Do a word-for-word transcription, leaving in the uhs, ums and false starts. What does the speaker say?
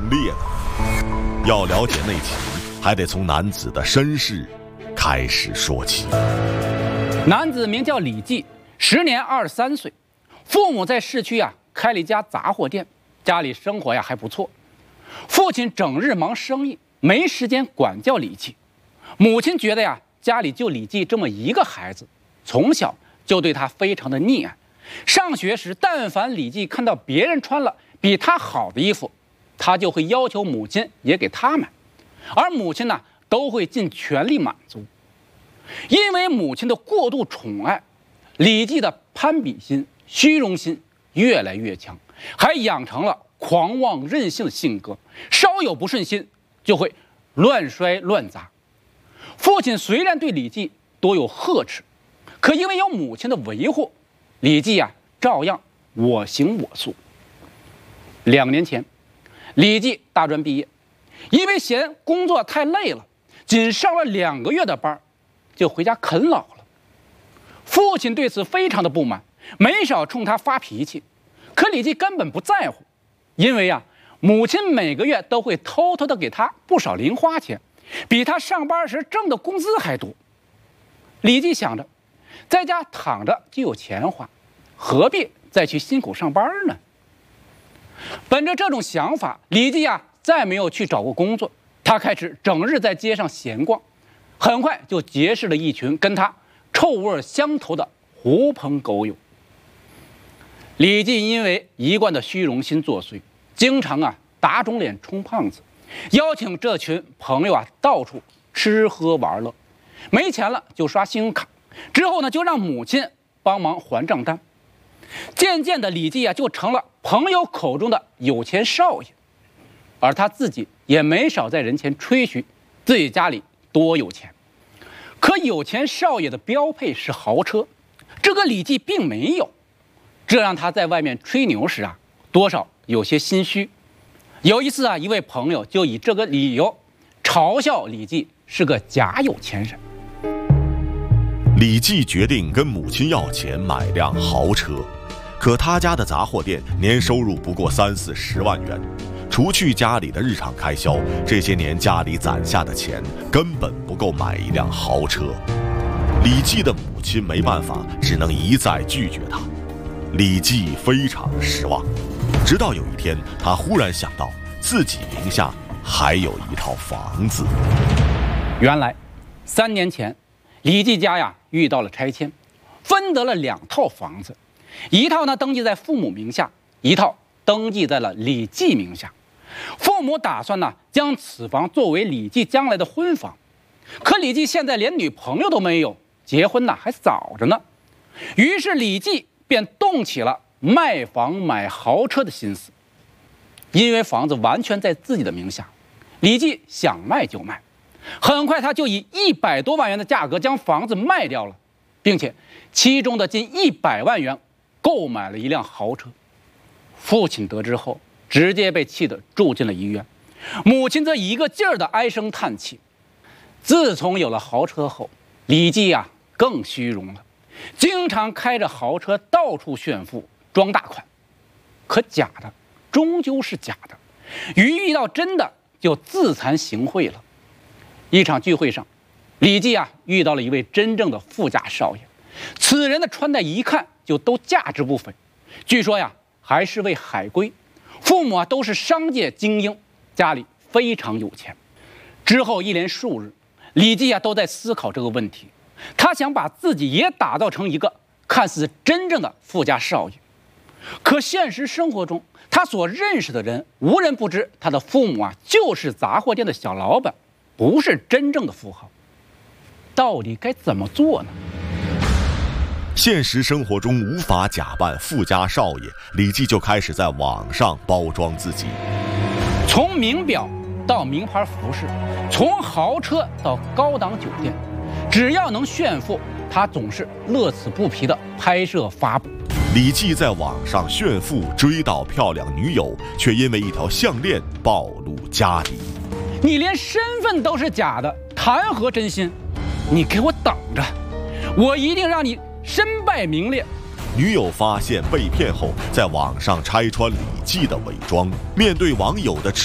烈呢？要了解内情，还得从男子的身世开始说起。 男子名叫李继，时年二十三岁，父母在市区啊开了一家杂货店，家里生活呀还不错。父亲整日忙生意，没时间管教李继。母亲觉得呀，家里就李继这么一个孩子，从小就对他非常的溺爱。上学时，但凡李继看到别人穿了比他好的衣服，他就会要求母亲也给他买，而母亲呢，都会尽全力满足。因为母亲的过度宠爱，李继的攀比心、虚荣心越来越强，还养成了狂妄任性的性格，稍有不顺心就会乱摔乱砸。父亲虽然对李继多有呵斥，可因为有母亲的维护，李继啊照样我行我素。两年前，李继大专毕业，因为嫌工作太累了，仅上了两个月的班就回家啃老了。父亲对此非常的不满，没少冲他发脾气。可李继根本不在乎，因为啊，母亲每个月都会偷偷的给他不少零花钱，比他上班时挣的工资还多。李继想着，在家躺着就有钱花，何必再去辛苦上班呢？本着这种想法，李继啊再没有去找过工作，他开始整日在街上闲逛，很快就结识了一群跟他臭味相投的狐朋狗友。李继因为一贯的虚荣心作祟，经常啊打肿脸充胖子，邀请这群朋友啊到处吃喝玩乐，没钱了就刷信用卡，之后呢就让母亲帮忙还账单。渐渐的，李继啊就成了朋友口中的有钱少爷，而他自己也没少在人前吹嘘自己家里多有钱。可有钱少爷的标配是豪车，这个李继并没有，这让他在外面吹牛时啊多少有些心虚。有一次啊，一位朋友就以这个理由嘲笑李继是个假有钱人。 李继决定跟母亲要钱买辆豪车，可他家的杂货店年收入不过三四十万元，除去家里的日常开销，这些年家里攒下的钱根本不够买一辆豪车。李继的母亲没办法，只能一再拒绝他。李继非常失望，直到有一天，他忽然想到自己名下还有一套房子。 原来，三年前，李继家呀遇到了拆迁，分得了两套房子，一套呢登记在父母名下，一套登记在了李继名下。父母打算呢将此房作为李继将来的婚房，可李继现在连女朋友都没有，结婚呢还早着呢。于是李继便动起了卖房买豪车的心思。因为房子完全在自己的名下，李继想卖就卖。很快他就以一百多万元的价格将房子卖掉了，并且其中的近一百万元购买了一辆豪车。父亲得知后直接被气得住进了医院，母亲则一个劲儿的唉声叹气。自从有了豪车后，李继啊更虚荣了，经常开着豪车到处炫富装大款。可假的终究是假的，一遇到真的就自惭形秽了。一场聚会上，李继啊遇到了一位真正的富家少爷，此人的穿戴一看就都价值不菲，据说呀还是位海归，父母啊都是商界精英，家里非常有钱。之后一连数日，李继啊都在思考这个问题，他想把自己也打造成一个看似真正的富家少爷。可现实生活中，他所认识的人无人不知他的父母啊就是杂货店的小老板，不是真正的富豪。到底该怎么做呢？ 现实生活中无法假扮富家少爷，李继就开始在网上包装自己。 从名表到名牌服饰，从豪车到高档酒店，只要能炫富，他总是乐此不疲地拍摄发布。 李继在网上炫富，追到漂亮女友，却因为一条项链暴露家底。 你连身份都是假的，谈何真心？你给我等着，我一定让你身败名裂。 女友发现被骗后，在网上拆穿李继的伪装，面对网友的